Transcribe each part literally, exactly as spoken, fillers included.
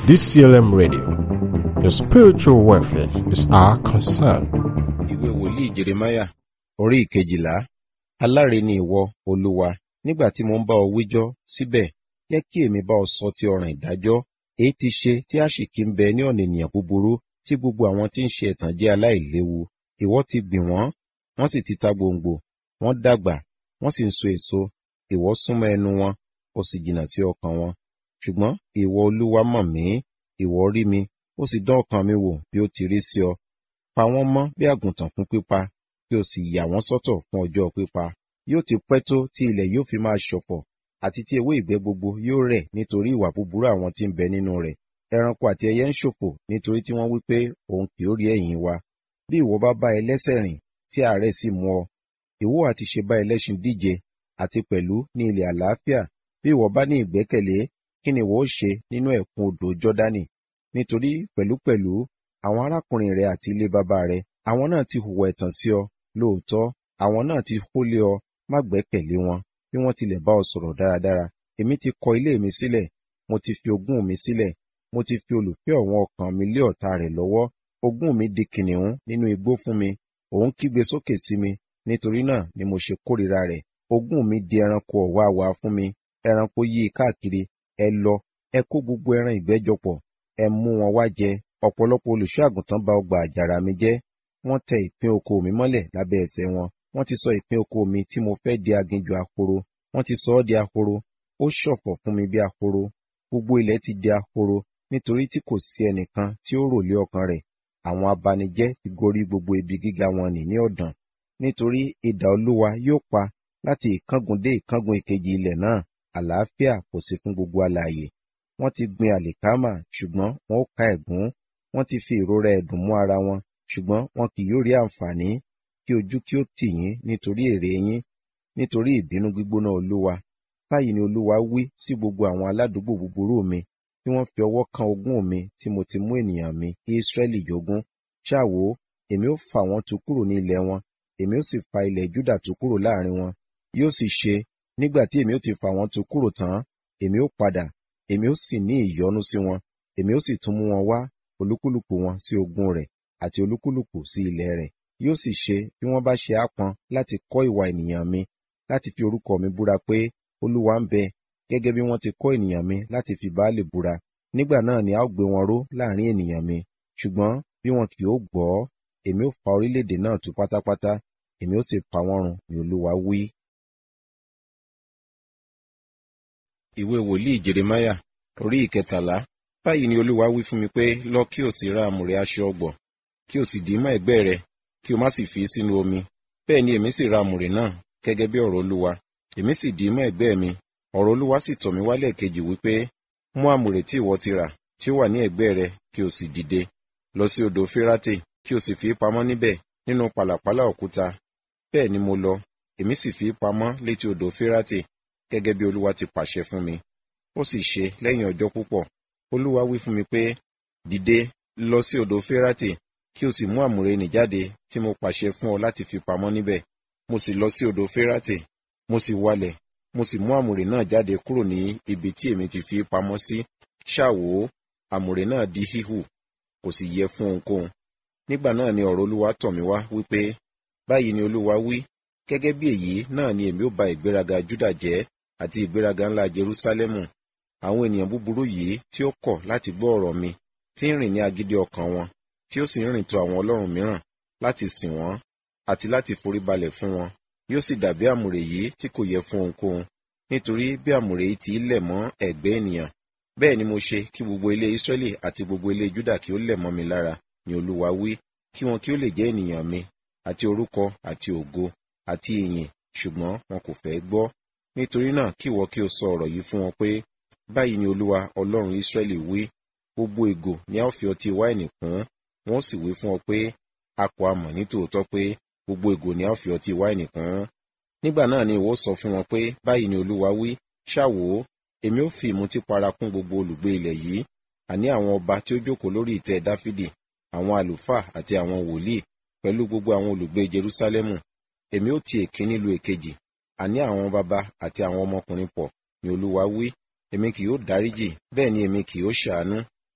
D C L M Radio. Your spiritual welfare is our concern. Ìwé wòlíì Jeremáyà orí ìkejìlá. Aláre ni ìwọ, Olúwa, nígbà tí mo ń bá ọ wíjọ́, síbẹ̀, jẹ́ kí èmi bá ọ sọ ti ọ̀ràn ìdájọ́. Èyí ti ṣe tí àṣìkí ń bẹ ní ọ̀nà ènìyàn búburú, tí gbogbo àwọn tí ń ṣe ẹ̀tàn jẹ́ aláìléwu. Ìwọ ti gbìn wọ́n, wọ́n sì ti ta gbòǹgbò, wọ́n dàgbà, wọ́n sì ń so èso. Ìwọ súnmọ́ ẹnu wọn, ó sì jìnnà sí ọkàn wọn. Ṣùgbọ́n ìwọ Olúwa mọ̀ mí, ìwọ rí mi, ó sì dán ọkàn mi wò bí ó ti rí sí ọ. Pa wọ́n mọ́ bí àgùntàn fún pípa, kí o sì yà wọ́n sọ́tọ̀ fún ọjọ́ pípa. Yóò ti pẹ́ tó tí ilẹ̀ yóò fi máa ṣọ̀fọ̀, àti tí ewé ìgbẹ́ gbogbo yóò rẹ̀ nítorí ìwà búburú àwọn tí ń bẹ nínú rẹ̀. Ẹranko àti ẹyẹ ń ṣòfò nítorí tí wọ́n wí pé òun kì ó rí ẹ̀yìn wa. Bí ìwọ bá bá ẹlẹ́ṣẹ̀ rìn, tí àárẹ̀ sì mú ọ, ìwọ àti ṣe bá ẹlẹ́ṣin díje, àti pẹ̀lú ní ilẹ̀ àlàáfíà. Bí ìwọ bá ní ìgbẹ́kẹ̀lé, kí ni ìwọ ó ṣe nínú ẹ̀kún odò Jọ́dánì? Nítorí pẹ̀lúpẹ̀lú àwọn arákùnrin rẹ àti ilé baba rẹ, àwọn náà ti hùwà ẹ̀tàn sí ọ. Lóòótọ́, àwọn náà ti hólé ọ, má gbẹ́kẹ̀lé wọn, bí wọ́n tilẹ̀ bá ọ sọ̀rọ̀ dáradára. Èmi ti kọ ilé mi sílẹ̀, mo ti fi ogún mi sílẹ̀, mo ti fi olùfẹ́ ọ̀wọ́n ọkàn mi lé ọ̀tá rẹ̀ lọ́wọ́. Ogún mi di kìnìún nínú igbó fún mi, òun kígbe sókè sí mi, nítorí náà ni mo ṣe kórìíra rẹ̀. Ogún mi di ẹranko ọ̀wàwà fún mi, ẹranko yí i káàkiri. Ẹ lọ, ẹ kó gbogbo ẹran ìgbẹ́ jọ pọ̀, ẹ mú wọn wá jẹ. Ọ̀pọ̀lọpọ̀ olùṣọ́ àgùntàn ba ọgbà àjàrà mi jẹ́, wọ́n tẹ ìpín oko mi mọ́lẹ̀ lábẹ́ ẹsẹ̀ wọn. Wọ́n ti sọ ìpín oko mi tí mo fẹ́ di aginjù ahoro, wọ́n ti sọ ọ́ di ahoro, ó ṣọ̀fọ̀ fún mi bí ahoro. Gbogbo ilẹ̀ ti di ahoro, nítorí tí kò sí ẹnìkan tí ó rò lé ọkàn rẹ̀. Àwọn abanijẹ́ ti gorí gbogbo ibi gíga wọn nì ní ọ̀dàn. Nítorí idà Olúwa yóò pa láti ìkángun dé ìkángun ìkejì ilẹ̀ náà, àlàáfíà kò sí fún gbogbo alààyè. Wọ́n ti gbin àlìkámà, ṣùgbọ́n wọn ó ká ẹ̀gún. Wọ́n ti fi ìrora ẹ̀dùn mú ara wọn, ṣùgbọ́n wọn kì yóò rí àǹfààní. Kí ojú kí ó tì yín nítorí èrè yín, nítorí ìbínú gbígbóná Olúwa. Báyìí ni Olúwa wí sí gbogbo àwọn aládùúgbò búburú mi, tí wọ́n fi ọwọ́ kan ogún mi tí mo ti mú ènìyàn mi Israẹli jogún. Ṣá wò, èmi ó fà wọ́n tu kúrò ní ilẹ̀ wọn, èmi ó sì fa ilẹ̀ Júdà tu kúrò láàrin wọn. Yóò sì ṣe, nígbà tí èmi ó ti fà wọ́n tu kúrò tán, èmi ó padà, èmi ó sì ní ìyọ́nú sí wọn, èmi ó sì tún mú wọn wá, olúkúlùkù wọn sí ogún rẹ̀, àti olúkúlùkù sí ilẹ̀ rẹ̀. Yóò sì ṣe, bí wọ́n bá ṣe ápọn láti kọ́ ìwà ènìyàn mi, láti fi orúkọ mi búra pé Olúwa ń bẹ, gẹ́gẹ́ bí wọ́n ti kọ́ ènìyàn mi láti fi Baálì búra. Nígbà náà ni a ó gbé wọn ró láàrin ènìyàn mi. Ṣùgbọ́n bí wọn kì yóò gbọ́, èmi ó fa orílẹ̀-èdè náà tú pátápátá, èmi ó sì pa wọ́n run, ni Olúwa wí. Ìwé wòlíì Jeremáyà orí ìkẹtàlá. Báyìí ni Olúwa wí fún mi pé, lọ kí o sì ra àmùrè aṣọ ọ̀gbọ̀, kí o sì dì í mọ́ ẹ̀gbẹ́ rẹ, kí o má sì fi sínú omi. Bẹ́ẹ̀ ni èmi sì ra àmùrè náà, gẹ́gẹ́ bí ọ̀rọ̀ Olúwa. Èmi sì dì í mọ́ ẹ̀gbẹ́ mi. Ọ̀rọ̀ Olúwa sì tọ̀ mí wá lẹ́ẹ̀kejì wípé, mú àmùrè tí ìwọ ti rà, tí ó wà ní ẹ̀gbẹ́ rẹ, kí o sì dìde, lọ sí odò Férátè, kí o sì fi í pamọ́ níbẹ̀, nínú pàlàpálá òkúta. Bẹ́ẹ̀ ni mo lọ, èmi sì fi í pamọ́ létí odò Férátè, gẹ́gẹ́ bí Olúwa ti pàṣẹ fún mi. Ó sì ṣe lẹ́yìn ọjọ́ púpọ̀, Olúwa wí fún mi pé, dìde, lọ sí odò Férátè, kí o sì mú àmùrè nì jáde tí mo pàṣẹ fún ọ láti fi pamọ́ níbẹ̀. Mo sì lọ sí odò Férátè, mo sì walẹ̀, mo sì mú àmùrè náà jáde kúrò ní ibi tí èmi ti fi pamọ́ sí. Ṣá wò, àmùrè náà di híhù, kò sì yẹ fún ohunkóhun. Nígbà náà ni ọ̀rọ̀ Olúwa tọ̀ mí wá wípé, báyìí ni Olúwa wí, gẹ́gẹ́ bí èyí náà ni èmi ó ba ìgbéraga Júdà jẹ́ àti ìgbéraga ńlá Jerúsálẹ́mù. Àwọn ènìyàn búburú yìí tí ó kọ̀ láti gbọ́ ọ̀rọ̀ mi, tí ń rìn ní agídí ọkàn wọn, tí ó sì ń rìn tọ̀ àwọn ọlọ́run mìíràn láti sìn wọ́n àti láti foríbalẹ̀ fún wọn, yóò sì dàbí àmùrè yìí tí kò yẹ fún ohunkóhun. Nítorí bí àmùrè yìí ti lẹ̀ mọ́ ẹ̀gbẹ́ ènìyàn, bẹ́ẹ̀ ni mo ṣe kí gbogbo ilé Israẹli àti gbogbo ilé Júdà kí ó lẹ̀ mọ́ mi lára, ni Olúwa wí, kí wọn kí ó lè jẹ́ ènìyàn mi, àti orúkọ àti ògo àti ìyìn, ṣùgbọ́n wọn kò fẹ́ gbọ́. Nítorí náà kí ìwọ kí o sọ ọ̀rọ̀ yìí fún wọn pé, báyìí ni Olúwa Ọlọ́run Israẹli wí, gbogbo ìgò ni a ó fi ọtí wáìnì kún. Wọ́n sì wí fún ọ pé, a kò mọ̀ ní tòótọ́ pé gbogbo ìgò ni a ó fi ọtí wáìnì kún. Nígbà náà ni ìwọ sọ fún wọn pé, báyìí ni Olúwa wí, ṣá wò, èmi ó fi ìmutípara kún gbogbo olùgbé ilẹ̀ yìí, àní àwọn ọba tí ó jókòó lórí ìtẹ́ Dáfídì, àwọn àlùfáà àti àwọn wòlíì, pẹ̀lú gbogbo àwọn olùgbé Jerúsálẹ́mù. Èmi ó ti èkíní lu èkejì, àní àwọn baba àti àwọn ọmọkùnrin pọ̀, ni Olúwa wí. Èmi kì yóò dáríjì, bẹ́ẹ̀ ni èmi kì yóò ṣàánú.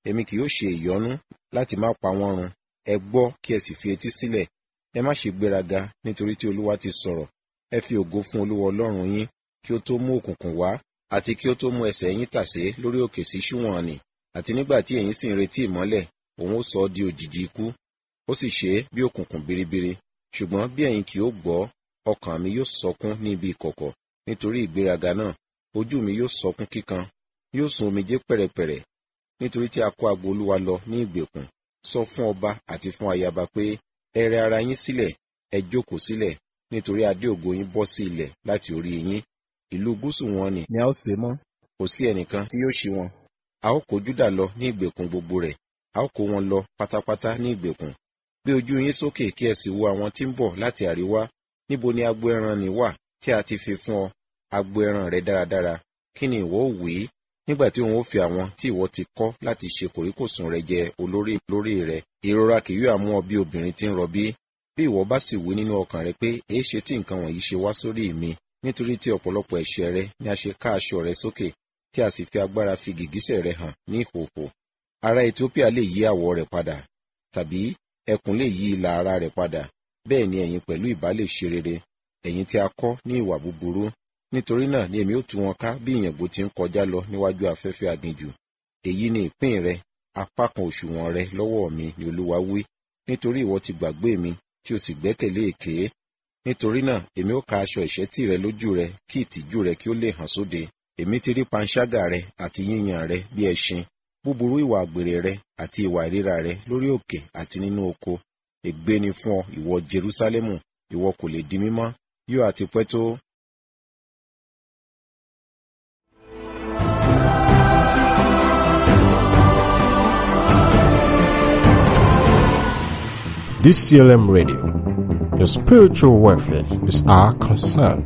èmi kì yóò ṣe ìyọnu láti má pa wọ́n run. Ẹ gbọ́ kí ẹ sì fi etí sílẹ̀. Ẹ má ṣe gbéraga nítorí tí Olúwa ti sọ̀rọ̀. Ẹ fi ògo fún Olúwa Ọlọ́run yín kí ó tó mú òkùnkùn wá àti kí ó tó mú ẹsẹ̀ yín tàsé lórí òkè sí ṣúwọ̀n-ọn-nì. Àti nígbà tí ẹ̀yin sì ń retí ìmọ́lẹ̀, òun ó sọ ọ́ di òjìji ikú. Ó sì ṣe é bí òkùnkùn biribiri. Ṣùgbọ́n bí ẹ̀yin kì yóò gbọ́, ọkàn mi yóò sọkún ní ibi ìkọ̀kọ̀ nítorí ìgbéraga náà. Ojú mi yóò sọkún kíkan, yóò sun omijé pẹ̀rẹ̀pẹ̀rẹ̀, nítorí tí a kó agbo Olúwa lọ ní ìgbèkùn. Sọ fún ọba àti fún ayaba pé, ẹ rẹ ara yín sílẹ̀, ẹ jókòó sílẹ̀, nítorí adé ògo yín bọ́ sí ilẹ̀ láti orí yín. Ìlú gúúsù wọn ni ni a ó sé mọ́, kò sí ẹnìkan tí yóò ṣí wọn. A ó kó Júdà lọ ní ìgbèkùn gbogbo rẹ̀, a ó kó wọn lọ pátápátá ní ìgbèkùn. Gbé ojú yín sókè kí ẹ sì wo àwọn tí ń bọ̀ láti àríwá. Níbo ni agbo ẹran nì wà tí a ti fi fún ọ, agbo ẹran rẹ dáradára? Kí ni ìwọ ó wí nígbà tí òun ó fi àwọn tí ìwọ ti kọ́ láti ṣe kòríkòsùn rẹ jẹ olórí lórí rẹ? Ìrora kì yóò mú ọ bí obìnrin tí ń rọbí. Bí ìwọ bá sì wí nínú ọkàn rẹ pé, èéṣe tí nǹkan wọ̀nyí ṣe wá sórí mi? Nítorí tí ọ̀pọ̀lọpọ̀ ẹ̀ṣẹ̀ rẹ ni a ṣe ká aṣọ rẹ sókè, tí a sì fi agbára fi gìgísẹ̀ rẹ hàn ní ìhòhò. Ará Etiópíà lè yí àwọ̀ rẹ̀ padà, tàbí ẹkùn lè yí ìlà ara rẹ̀ padà. Bẹ́ẹ̀ ni ẹ̀yin pẹ̀lú ìbá lè ṣe rere, ẹ̀yin tí a kọ́ ní ìwà búburú. Nítorí náà ni èmi ó tú wọn ká bí ìyàngbò ti ń kọjá lọ níwájú afẹ́fẹ́ aginjù. Èyí ni ìpín rẹ, apá kan òṣùwọ̀n rẹ lọ́wọ́ mi, ni Olúwa wí. Nítorí ìwọ ti gbàgbé mi, tí o sì gbẹ́kẹ̀lé èké. Nítorí náà èmi ó ka aṣọ ìṣẹ́tì rẹ lójú rẹ, kí ìtìjú rẹ kí ó lè hàn sóde. Èmi ti rí panṣágà rẹ àti yíyan rẹ bí ẹṣin, búburú ìwà àgbèrè rẹ àti ìwà ìríra rẹ lórí òkè àti nínú oko. Ègbé ni fún ọ, ìwọ Jerúsálẹ́mù, ìwọ kò lè di mímọ́, yóò àti pẹ́ tó. D C L M Radio, your spiritual welfare is our concern.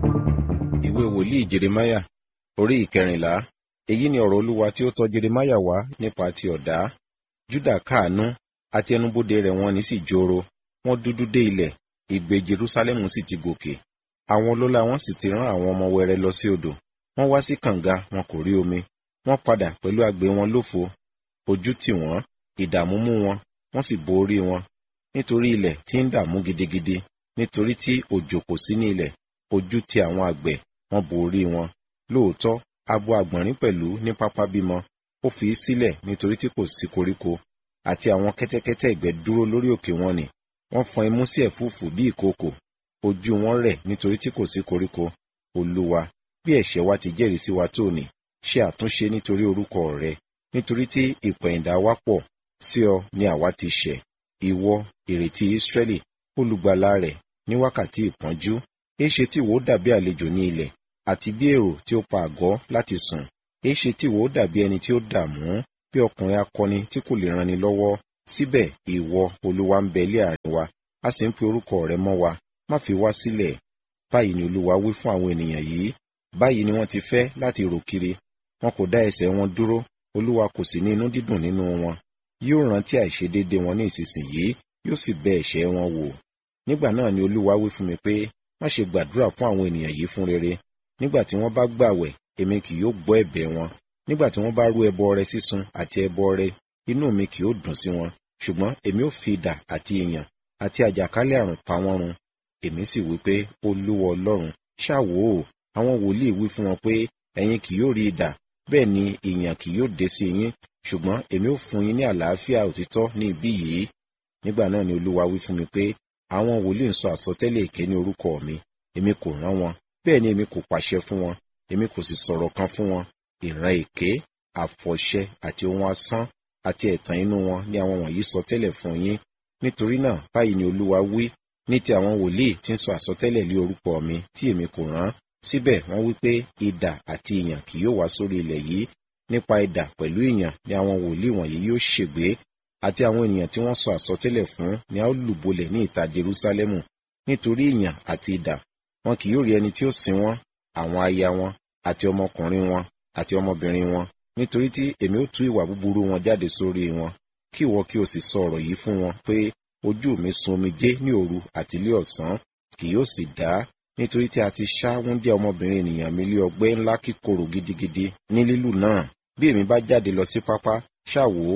Ìwé wòlíì Jeremáyà orí ìkẹrìnlá. Èyí ni ọ̀rọ̀ Olúwa tí ó tọ̀ Jeremáyà wá nípa ti ọ̀dá. Júdà káàánú, àti ẹnubodè rẹ̀ wọ́n ní sì joro. Wọ́n dúdú dé ilẹ̀, ìgbé Jerúsálẹ́mù sì ti gòkè. Àwọn ọlọ́lá wọn sì ti rán àwọn ọmọ wẹrẹ lọ sí odò. Wọ́n wá sí kànga, wọn kò rí omi. Wọ́n padà pẹ̀lú agbe wọn lófo. Ojú tì wọ́n, ìdààmú mú wọn, wọ́n sì bo orí wọn. Nítorí ilẹ̀ tí ń dààmú gidigidi, nítorí tí òjò kò sí ní ilẹ̀, ojú tì àwọn àgbẹ̀, wọ́n bo orí wọn. Lóòótọ́, abo àgbọ̀nrín pẹ̀lú ní pápá bímọ, ó fi í sílẹ̀ nítorí tí kò sí koríko. Àti àwọn kẹ́tẹ́kẹ́tẹ́ ìgbẹ́ dúró lórí òkè wọn nì, wọ́n fọn imú sí ẹ̀fúùfù bí ìkookò. Ojú wọn rẹ̀ nítorí tí kò sí koríko. Olúwa, bí ẹ̀ṣẹ̀ wa ti jẹ́rìí sí wa tó ní, ṣe àtúnṣe nítorí orúkọ rẹ. Nítorí tí ìpẹ̀yìndà wa pọ̀, sí ọ ni àwa ti ṣẹ̀. Ìwọ, ìrètí Ísírẹ́lì, olùgbàlà rẹ̀ ní wákàtí ìpọ́njú. Èéṣe tí ìwọ dàbí àlejò ní ilẹ̀, àti bí èrò tí ó pa àgọ́ láti sùn? Èéṣe tí ìwọ dàbí ẹni tí ó dààmú, bí ọkùnrin akọni tí kò lè ranni lọ́wọ́? Síbẹ̀ ìwọ, Olúwa, ń bẹ lé àárín wa, a sì ń pe orúkọ rẹ mọ́ wa. Má fi wá sílẹ̀. Báyìí ni Olúwa wí fún àwọn ènìyàn yìí. Báyìí ni wọ́n ti fẹ́ láti rò kiri. Wọn kò dá ẹsẹ̀ wọn dúró. Olúwa kò sí ní inú dídùn nínú wọn. Yóò rántí àìṣedéédé wọn ní ìsinsìnyí, yóò sì bẹ ẹ̀ṣẹ̀ wọn wò. Nígbà náà ni Olúwa wí fún mi pé, má ṣe gbàdúrà fún àwọn ènìyàn yìí fún rere. Nígbà tí wọ́n bá gbààwẹ̀, èmi kì yóò gbọ́ ẹ̀bẹ̀ wọn. Nígbà tí wọ́n bá rú ẹbọ ọrẹ sísun àti ẹbọ ọrẹ, inú mi kì yóò dùn sí wọn. Ṣùgbọ́n èmi ó fi idà àti ìyàn àti àjàkálẹ̀ àrùn pa wọ́n run. Èmi sì wí pé, Olúwa Ọlọ́run, ṣáà wò ó. Àwọn wòlíì wí fún wọn pé, ẹ̀yin kì yóò rí idà, bẹ́ẹ̀ ni ìyàn kì yóò dé sí yín. Ṣùgbọ́n èmi ó fún yín ní àlàáfíà òtítọ́ ní ibí yìí. Nígbà náà ni Olúwa wí fún mi pé, àwọn wòlíì ń sọ àsọtẹ́lẹ̀ èké ní orúkọ mi. Èmi kò rán wọn, bẹ́ẹ̀ ni èmi kò pàṣẹ fún wọn. Èmi kò sì sọ̀rọ̀ kan fún wọn. Ìran èké, àfọ̀ṣẹ àti ohun asán àti ẹ̀tàn inú wọn ni àwọn wọ̀nyí sọ tẹ́lẹ̀ fún yín. Nítorí náà, báyìí ni Olúwa wí, ní ti àwọn wòlíì tí ń sọ àsọtẹ́lẹ̀ lé orúkọ mi tí èmi kò rán. Síbẹ̀ wọ́n wí pé idà àti ìyàn kì yóò wá sórí ilẹ̀ yìí. Nípa idà pẹ̀lú ìyàn ni àwọn wòlíì wọ̀nyí yóò ṣègbé, àti àwọn ènìyàn tí wọ́n sọ àsọtẹ́lẹ̀ fún ni a ó lùbolẹ̀ ní ìta Jerúsálẹ́mù. Nítorí ìyàn àti idà, wọn kì yóò rí ẹni tí ó sin wọn, àwọn aya wọn, àti ọmọkùnrin wọn, àti ọmọbìnrin wọn, nítorí tí èmi ó tú ìwà búburú wọn jáde sórí wọn. Kí ìwọ kí o sì sọ ọ̀rọ̀ yìí fún wọn pé, ojú mi sun omijé ní òru àti lé ọ̀sán, kì yóò sì dá, nítorí tí a ti ṣá wúńdíá ọmọbìnrin ènìyàn mi lé ọgbẹ́ ńlá kíkorò gidigidi ní lílù náà. Bí èmi bá jáde lọ sí pápá, ṣáà wò ó,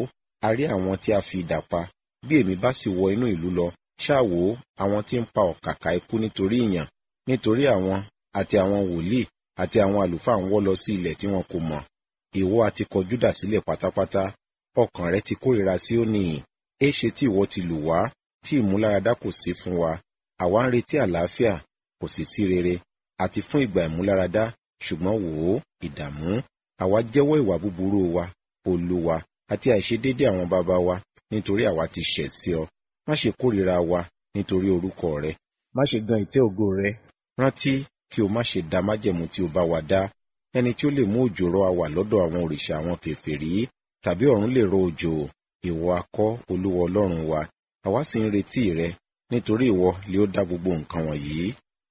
a rí àwọn tí a fi idà pa. Bí èmi bá sì wọ inú ìlú lọ, ṣáà wò ó àwọn tí ń pa ọ̀kàkà ikú nítorí ìyàn, nítorí àwọn àti àwọn wòlíì àti àwọn àlùfáà ń wọ́ lọ sí ilẹ̀ tí wọn kò mọ̀. Ìwọ àti kọ Júdà sílẹ̀ pátápátá, ọkàn rẹ ti kórìíra Síónì. Éṣe tí ìwọ ti lù wá, tí ìmúláradá kò sí fún wa. Àwa ń retí àlàáfíà, kò sì sí rere, àti fún ìgbà ìmúláradá, ṣùgbọ́n wò ó, ìdààmú. Àwa jẹ́wọ́ ìwà búburú wa, Olúwa, àti àìṣedéédé àwọn baba wa, nítorí àwa ti ṣẹ̀ sí ọ. Má ṣe kórìíra wa nítorí orúkọ rẹ. Má ṣe gan ìtẹ́ ògo rẹ. Rántí kí o má ṣe da májẹ̀mú tí o bá wa dá. Ẹni tí ó lè mú òjò rọ̀ wá lọ́dọ̀ àwọn òrìṣà àwọn kèfèrí, tàbí ọ̀run lè rọ̀ òjò. Ìwọ ha kọ́, Olúwa Ọlọ́run wa, àwa sì ń retí rẹ, nítorí ìwọ lè ó dá gbogbo nǹkan wọ̀nyí.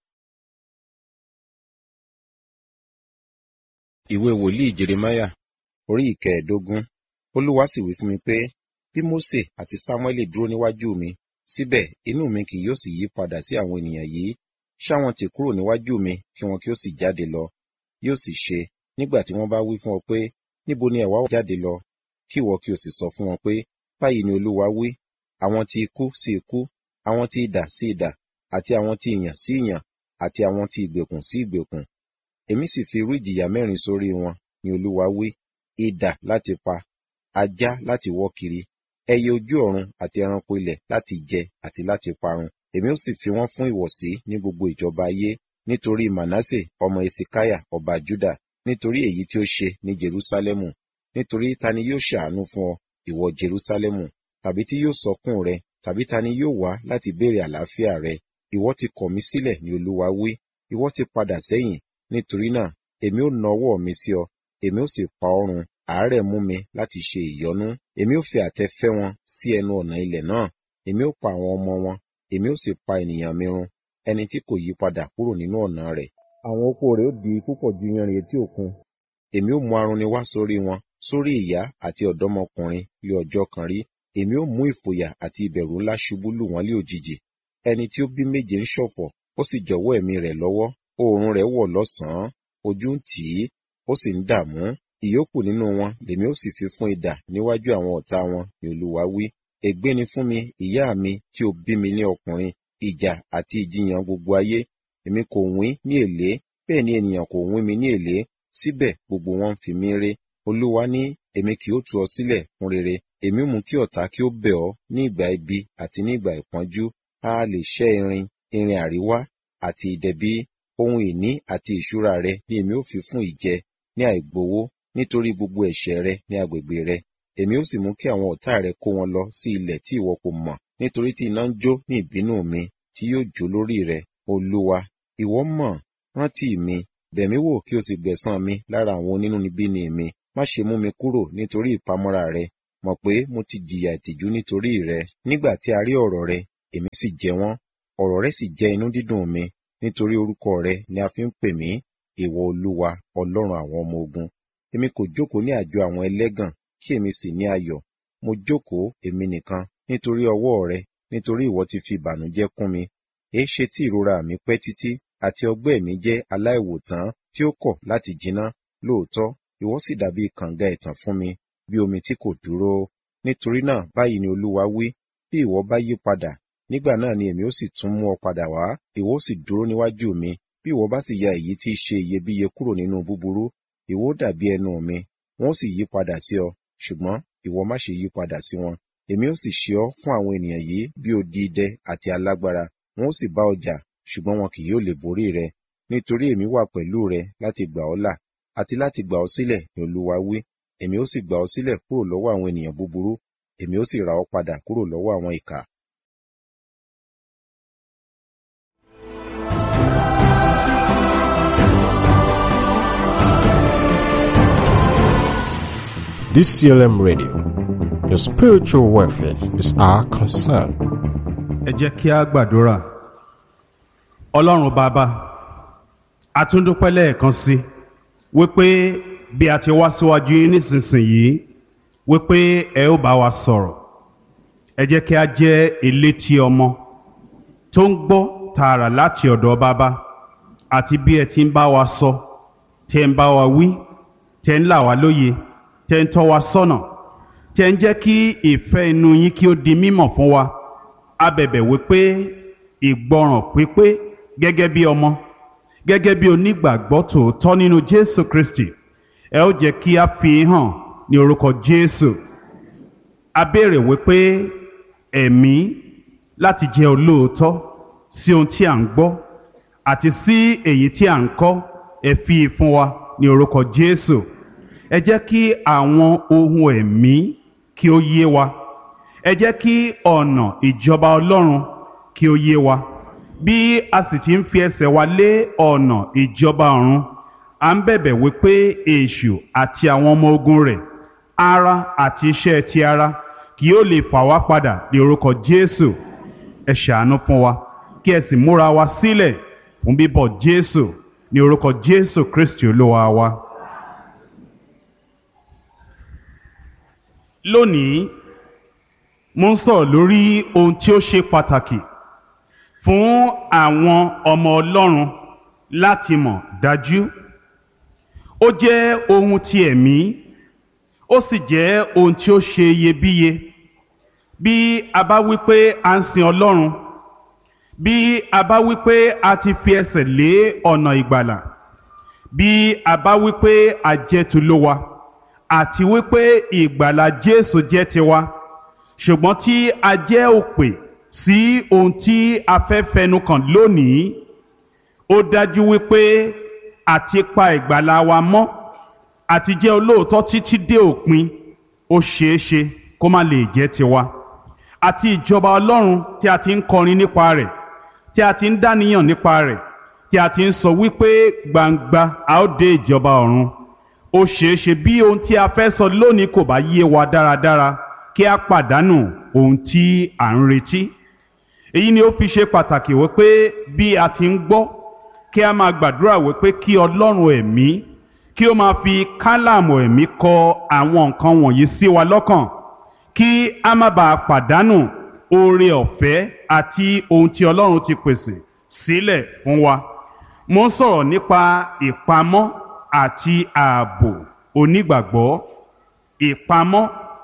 Ìwé wòlíì Jeremáyà, orí ìkẹẹ̀ẹ́dógún. Olúwa sì wí fún mi pé, bí Mósè àti Sámúẹ́lì dúró níwájú mi, síbẹ̀ inú mi kì yóò sì yí padà sí àwọn ènìyàn yìí. Ṣá wọn tì kúrò níwájú mi, kí wọn kí ó sì jáde lọ. Yóò sì ṣe, nígbà tí wọ́n bá wí fún ọ pé, níbo ni ẹ̀wá jáde lọ? Kí ìwọ kí o sì sọ fún wọn pé, báyìí ni Olúwa wí, àwọn tí ikú sí ikú, àwọn tí idà sí idà, àti àwọn tí ìyàn sí ìyàn, àti àwọn tí ìgbèkùn sí ìgbèkùn. Èmi sì fi irú ìjìyà mẹ́rin sórí wọn, ni Olúwa wí, idà láti pa, ajá láti wọ́ kiri, ẹyẹ ojú ọ̀run àti ẹranko ilẹ̀ láti jẹ àti láti parun. Èmi ó sì fi wọ́n fún ìwọ̀sí ní gbogbo ìjọba ayé, nítorí Mànásè ọmọ Esekiah ọba Júdà, nítorí èyí tí ó ṣe ní Jerúsálẹ́mù. Nítorí ta ni yóò ṣàánú fún ọ, ìwọ Jerúsálẹ́mù? Tàbí tí yóò sọkún rẹ? Tàbí ta ni yóò wá láti béèrè àlàáfíà rẹ? Ìwọ ti kọ̀ mí sílẹ̀, ni Olúwa wí, ìwọ ti padà sẹ́yìn. Nítorí náà, èmi ó na ọwọ́ mi sí ọ, èmi ó sì pa ọ́ run. Àárẹ̀ mú mi láti ṣe ìyọnú. Èmi ó fi àtẹ fẹ́ wọn sí ẹnu ọ̀nà ilẹ̀ náà. Èmi ó pa àwọn ọmọ wọn, èmi ó sì pa ènìyàn mi run, ẹni tí kò yí padà kúrò nínú ọ̀nà rẹ̀. Àwọn opó rẹ̀ ó di púpọ̀ ju iyanrìn etí òkun. Èmi ó mú arunni wá sórí wọn, sórí ìyá àti ọ̀dọ́mọkùnrin lé ọjọ́ kan rí. Èmi ó mú ìfòyà àti ìbẹ̀rù ńlá ṣubú lù wọ́n lé òjijì. Ẹni tí ó bí méje ń ṣọ̀fọ̀, ó sì jọ̀wọ́ ẹ̀mí rẹ̀ lọ́wọ́. Oòrùn rẹ̀ wọ̀ lọ́sàn-án, ojú ń tì í, ó sì ń dààmú. Ìyókù nínú wọn lèmi ó sì fi fún idà níwájú àwọn ọ̀tá wọn, ni Olúwa wí. Ègbé ni fún mi, ìyá mi, tí ó bí mi ní ọkùnrin, ìjà àti ìjiyàn gbogbo ayé. Èmi kò wín ní èlé, bẹ́ẹ̀ ni ènìyàn kò wín mi ní èlé, síbẹ̀ gbogbo wọn ń fi mí ré. Olúwa ní, èmi kì yóò tú ọ sílẹ̀ fún rere. Èmi mú kí ọ̀tá kí ó bẹ̀ ọ́ ní ìgbà ibi àti ní ìgbà ìpọ́njú. A lè ṣẹ́ irin, irin àríwá àti ìdẹ̀bí. Ohun ìní àti ìṣúra rẹ ni èmi ó fi fún ìjẹ ní àìgbowó, nítorí gbogbo ẹ̀ṣẹ̀ rẹ ní agbègbè rẹ. Èmi ó sì mú kí àwọn ọ̀tá rẹ kó wọn lọ sí ilẹ̀ tí ìwọ kò mọ̀, nítorí tí iná ń jó ní ìbínú mi, tí yóò jó lórí rẹ. Olúwa, ìwọ mọ̀, rántí mi, bẹ̀ mí wò kí o sì gbẹ̀san mi lára àwọn onínúnibíni mi. Má ṣe mú mi kúrò nítorí ìpamọ́ra rẹ, mọ̀ pé mo ti jìyà ìtìjú nítorí rẹ. Nígbà tí a rí ọ̀rọ̀ rẹ, èmi sì jẹ wọ́n, ọ̀rọ̀ rẹ sì jẹ́ inú dídùn mi, nítorí orúkọ rẹ ni a fi ń pè mí, ìwọ Olúwa, Ọlọ́run àwọn ọmọ ogun. Èmi kò jókòó ní àjọ àwọn ẹlẹ́gàn, kí èmi sì ní ayọ̀. Mo jókòó èmi nìkan, nítorí ọwọ́ rẹ, nítorí ìwọ ti fi ìbànújẹ́ kún mi. Èéṣe tí ìrora mi pẹ́ títí, àti ọgbẹ́ mi jẹ́ aláìwòtán, tí ó kọ̀ láti jiná? Lóòótọ́, ìwọ sì dàbí kànga ẹ̀tàn fún mi, bí omi tí kò dúró. Nítorí náà, báyìí ni Olúwa wí, bí ìwọ bá yí padà, nígbà náà ni èmi ó sì tún mú ọ padà wá. Ìwọ ó sì dúró níwájú mi, bí ìwọ bá sì ya èyí tí í ṣe iyebíye kúrò nínú búburú. Ìwọ ó dàbí ẹnu mi, wọn ó sì yí padà sí ọ, ṣùgbọ́n ìwọ má ṣe yí padà sí wọn. Èmi ó sì ṣe ọ́ fún àwọn ènìyàn yìí bí odi idẹ àti alágbára. Wọn ó sì bá ọ jà, ṣùgbọ́n wọn kì yóò lè borí rẹ. Nítorí èmi wà pẹ̀lú rẹ láti gbà ọ́ là, àti láti gbà ọ́ sílẹ̀, ni Olúwa wí. Èmi ó sì gbà ọ́ sílẹ̀ kúrò lọ́wọ́ àwọn ènìyàn búburú, èmi ó sì rà ọ́ padà kúrò lọ́wọ́ àwọn ìkà. D C L M Radio, your spiritual welfare is our concern. Ẹ jẹ́ kí a gbàdúrà. Ọlọ́run Bàbá, a tún dúpẹ́ lẹ́ẹ̀kan sí wípé bí a ti wá síwájú yín nísinsìnyí wípé ẹ ó bá wa sọ̀rọ̀. Ẹ jẹ́ kí a jẹ́ elétí ọmọ tó ń gbọ́ tààrà láti ọ̀dọ̀ Bàbá, àti bí ẹ ti ń bá wa sọ, tẹ́ ń bá wa wí, tẹ́ ń là wá lóye, tẹ́ ń tọ́ wa sọ́nà. tí ẹ ń jẹ́ kí ìfẹ́ inú yín kí ó di mímọ̀ fún wa. A bẹ̀bẹ̀ wípé ìgbọràn pípé gẹ́gẹ́ bí ọmọ, gẹ́gẹ́ bí onígbàgbọ́ tòótọ́ nínú Jésù Kristi, ẹ ó jẹ́ kí a fi hàn ní orúkọ Jésù. A béèrè wípé ẹ̀mí láti jẹ́ olóòótọ́ sí ohun tí à ń gbọ́ àti sí èyí tí à ń kọ́, ẹ fi fún wa ní orúkọ Jésù. Ẹ jẹ́ kí àwọn ohun ẹ̀mí kí ó yé wa. Ẹ jẹ́ kí ọ̀nà ìjọba Ọlọ́run kí ó yé wa. Bí a sì ti ń fi ẹsẹ̀ wa lé ọ̀nà ìjọba ọ̀run, à ń bẹ̀bẹ̀ wípé èṣù àti àwọn ọmọ ogun rẹ̀, ara àti iṣẹ́ ti ara, kì yóò lè fà wá padà ní orúkọ Jésù. Ẹ ṣàánú fún wa, kí ẹ sì múra wa sílẹ̀ fún bíbọ̀ Jésù ní orúkọ Jésù Kristi Olúwa wa. Lónìí, mo ń sọ̀rọ̀ lórí ohun tí ó ṣe pàtàkì fún àwọn ọmọ Ọlọ́run láti mọ̀ dájú. Ó jẹ́ ohun ti ẹ̀mí, ó sì jẹ́ ohun tí ó ṣe iyebíye. Bí a bá wí pé a ń sin Ọlọ́run, bí a bá wí pé a ti fi ẹsẹ̀ lé ọ̀nà ìgbàlà, bí a bá wí pé a jẹ́ tolówa, àti wí pé ìgbàlà Jésù jẹ́ tiwa, ṣùgbọ́n tí a jẹ́ òpè sí ohun tí a fẹ́ fẹnu kàn lónìí, ó dájú wípé àti pa ìgbàlà wa mọ́ àti jẹ́ olóòótọ́ títí dé òpin, ó ṣeéṣe kó má lè jẹ́ tiwa. Àti ìjọba Ọlọ́run tí a ti ń kọrin nípa rẹ̀, tí a ti ń dáníyàn nípa rẹ̀, tí a ti ń sọ wípé gbangba a ó dé ìjọba ọ̀run, ó ṣeéṣe bí ohun tí a fẹ́ sọ lónìí kò bá yé wa dáradára, kí a pàdánù ohun tí à ń retí. Èyí ni ó fi ṣe pàtàkì wípé bí a ti ń gbọ́, kí a máa gbàdúrà wípé kí Ọlọ́run ẹ̀mí kí ó máa fi kálámù ẹ̀mí kọ àwọn nǹkan wọ̀nyí sí wa lọ́kàn, kí a má bàa pàdánù oore ọ̀fẹ́ àti ohun tí Ọlọ́run ti pèsè sílẹ̀ fún wa. Mo ń sọ̀rọ̀ nípa ìpamọ́ àti ààbò onígbàgbọ́. Ìpamọ́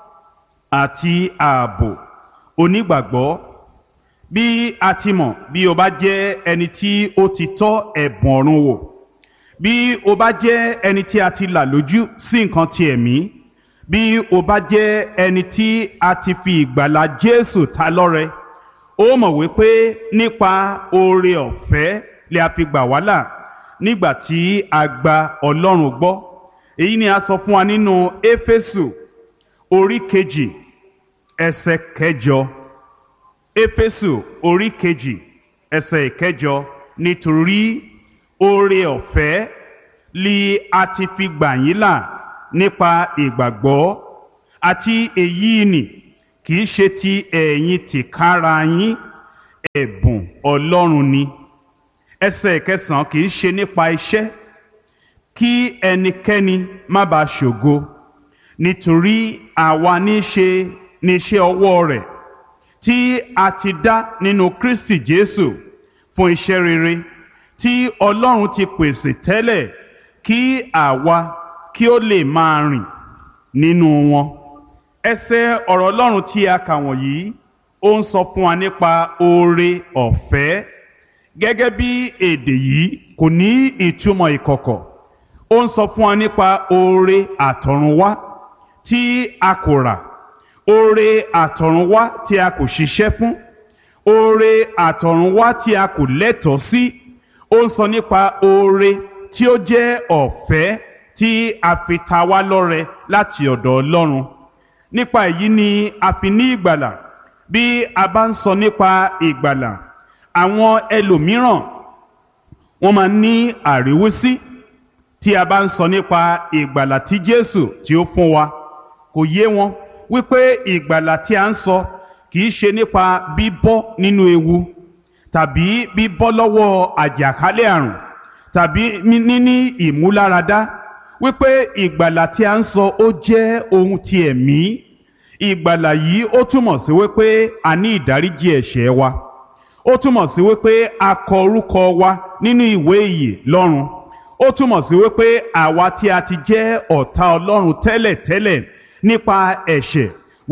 àti ààbò onígbàgbọ́. Bí a ti mọ̀, bí o bá jẹ́ ẹni tí ó ti tọ́ ẹ̀bùn ọ̀run wò, bí o bá jẹ́ ẹni tí a ti là lójú sí nǹkan ti ẹ̀mí, bí o bá jẹ́ ẹni tí a ti fi ìgbàlà Jésù ta lọ́rẹ, ó mọ̀ wípé nípa oore ọ̀fẹ́ lè a fi gbà wá là nígbà tí a gba Ọlọ́run gbọ́. Èyí ni a sọ fún wa nínú Éfésù orí kejì ẹsẹ̀ kẹjọ. Éfésù orí kejì ẹsẹ̀ ìkẹjọ, nítorí oore ọ̀fẹ́ li a ti fi gbà yín là nípa ìgbàgbọ́, àti èyí nì kì í ṣe ti ẹ̀yin tìkára yín, ẹ̀bùn Ọlọ́run ni. Ẹsẹ̀ ìkẹsàn, kì í ṣe nípa iṣẹ́, kí ẹnikẹ́ni má bàa ṣògo, nítorí àwa ní ṣe ní iṣẹ́ ọwọ́ rẹ̀, tí a ti dá nínú Kristi Jésù fún iṣẹ́ rere tí Ọlọ́run ti pèsè tẹ́lẹ̀ kí àwa kí ó lè máa rìn nínú wọn. Ẹsẹ̀ ọ̀rọ̀ Ọlọ́run tí a kà wọ̀nyí, ó ń sọ fún wa nípa oore ọ̀fẹ́. Gẹ́gẹ́ bí èdè yìí kò ní ìtumọ̀ ìkọ̀kọ̀, ó ń sọ fún wa nípa oore àtọ̀runwá tí a kò rà, oore àtọ̀runwá tí a kò ṣiṣẹ́ fún, oore àtọ̀runwá tí a kò lẹ́tọ̀ọ́ sí. Ó ń sọ nípa oore tí ó jẹ́ ọ̀fẹ́ tí a fi ta wá lọ́rẹ láti ọ̀dọ̀ Ọlọ́run. Nípa èyí ni a fi ní ìgbàlà. Bí a bá ń sọ nípa ìgbàlà, àwọn ẹlòmíràn wọ́n máa ní àríwísí tí a bá ń sọ nípa ìgbàlà tí Jésù tí ó fún wa. Kò yé wọn wípé ìgbàlà tí a ń sọ kì í ṣe nípa bíbọ́ nínú ewu, tàbí bíbọ́ lọ́wọ́ àjàkálẹ̀ àrùn, tàbí níní ìmúláradá, wípé ìgbàlà tí a ń sọ ó jẹ́ ohun ti ẹ̀mí. Ìgbàlà yìí ó túmọ̀ sí wípé a ní ìdáríjì ẹ̀ṣẹ̀ wa. Ó túmọ̀ sí wípé a kọ orúkọ wa nínú ìwé ìyè lọ́run. Ó túmọ̀ sí wípé àwa tí a ti jẹ́ ọ̀tá Ọlọ́run tẹ́lẹ̀tẹ́lẹ̀ nípa ẹ̀ṣẹ̀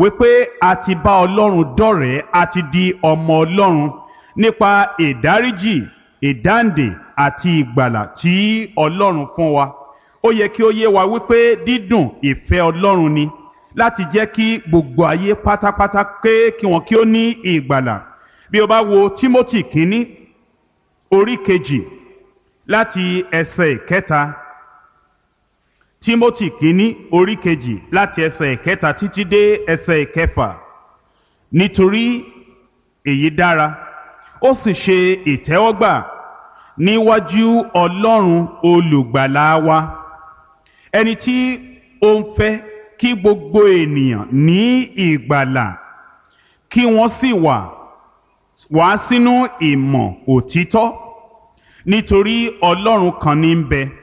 wípé a ti bá Ọlọ́run dọ̀rẹ́, a ti di ọmọ Ọlọ́run nípa ìdáríjì, ìdáǹdè àti ìgbàlà tí Ọlọ́run fún wa. Ó yẹ kí ó yé wa wípé dídùn ìfẹ́ Ọlọ́run ni láti jẹ́ kí gbogbo ayé pátápátá pé kí wọn kí ó ní ìgbàlà. Bí o bá wo Tímótì kínní orí kejì láti ẹsẹ̀ ìkẹta, Tímótì kínní orí kejì láti ẹsẹ̀ ìkẹta títí dé ẹsẹ̀ ìkẹfà. Nítorí èyí dára, ó sì ṣe ìtẹ́wọ́gbà níwájú Ọlọ́run olùgbàlà wa, ẹni tí ó ń fẹ́ kí gbogbo ènìyàn ní ìgbàlà, kí wọ́n sì wà wá sínú ìmọ̀ òtítọ́. Nítorí Ọlọ́run kan ní ń bẹ,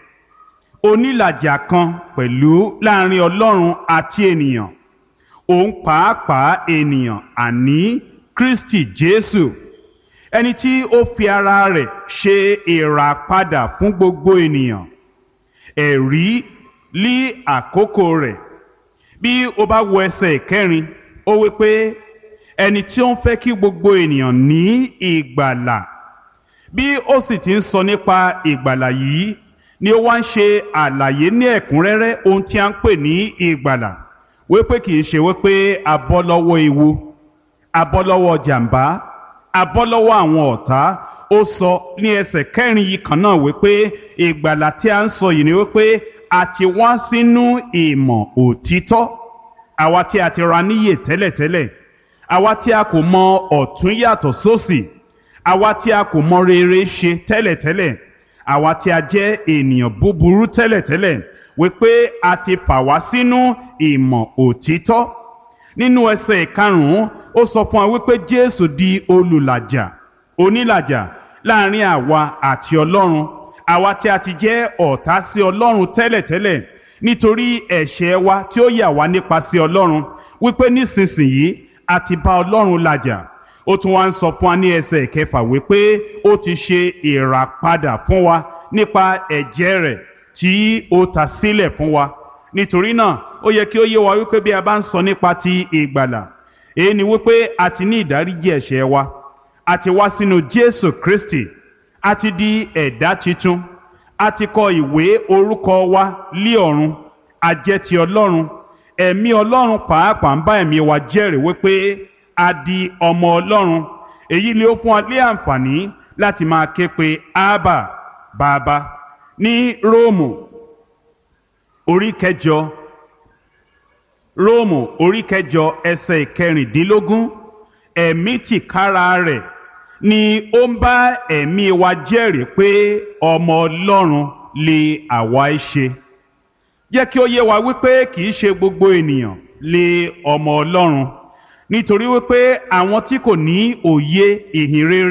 onílàjà kan pẹ̀lú láàrin Ọlọ́run àti ènìyàn, òun pàápàá ènìyàn, àní Kristi Jésù, ẹni tí ó fi ara rẹ̀ ṣe ìràpadà fún gbogbo ènìyàn, ẹ̀rí lí àkókò rẹ̀. Bí o bá wo ẹsẹ̀ ìkẹrin, ó wí pé ẹni tí ó ń fẹ́ kí gbogbo ènìyàn ní ìgbàlà. Bí ó sì ti ń sọ nípa ìgbàlà yìí, ni ó wá ń ṣe àlàyé ní ẹ̀kúnrẹ́rẹ́ ohun tí a ń pè ní ìgbàlà, wípé kì í ṣe wípé a bọ́ lọ́wọ́ ewu, a bọ́ lọ́wọ́ jàǹbá, a bọ́ lọ́wọ́ àwọn ọ̀tá. Ó sọ ní ẹsẹ̀ kẹrin yìí kan náà wípé ìgbàlà tí a ń sọ yìí ni wípé a ti wá sínú ìmọ̀ òtítọ́. Àwa tí a ti ra níyè tẹ́lẹ̀tẹ́lẹ̀, àwa tí a kò mọ ọ̀tún yàtọ̀ sósì, àwa tí a kò mọ rere ṣe tẹ́lẹ̀tẹ́lẹ̀, àwa tí a jẹ́ ènìyàn búburú tẹ́lẹ̀tẹ́lẹ̀, wípé a ti fà wá sínú ìmọ̀ òtítọ́. Nínú ẹsẹ̀ ìkarùn-ún, ó sọ fún wa wípé Jésù di olùlàjà, onílàjà láàrin àwa àti Ọlọ́run, àwa tí a ti jẹ́ ọ̀tá sí Ọlọ́run tẹ́lẹ̀tẹ́lẹ̀ nítorí ẹ̀ṣẹ̀ wa tí ó yà wá nípa sí Ọlọ́run, wípé nísinsìnyí a ti bá Ọlọ́run làjà. Ó tún wá ń sọ fún wa ní ẹsẹ̀ ìkẹfà wípé ó ti ṣe ìràpadà fún wa nípa ẹ̀jẹ̀ rẹ̀ tí ó ta sílẹ̀ fún wa. Nítorí náà ó yẹ kí ó yé wa wípé bí a bá ń sọ nípa ti ìgbàlà, èyí ni wípé a ti ní ìdáríjì ẹ̀ṣẹ̀ wa, a ti wá sínú Jésù Kristi, a ti di ẹ̀dá titun, a ti kọ ìwé orúkọ wa lí ọ̀run, a jẹ́ ti Ọlọ́run. Ẹ̀mí Ọlọ́run pàápàá ń bá ẹ̀mí wa jẹ́rìí wípé a di ọmọ Ọlọ́run. Èyí ni ó fún wa ní àǹfààní láti máa ké pe Ábà, Bàbá. Ní Róòmù orí kẹjọ, Róòmù orí kẹjọ ẹsẹ̀ ìkẹrìndínlógún, ẹ̀mí tìkára rẹ̀ ni ó ń bá ẹ̀mí wa jẹ́rìí pé ọmọ Ọlọ́run lè àwa ṣe. Jẹ́ kí ó yé wa wípé kì í ṣe gbogbo ènìyàn lè ọmọ Ọlọ́run, nítorí wípé àwọn tí kò ní òye ìhìnrere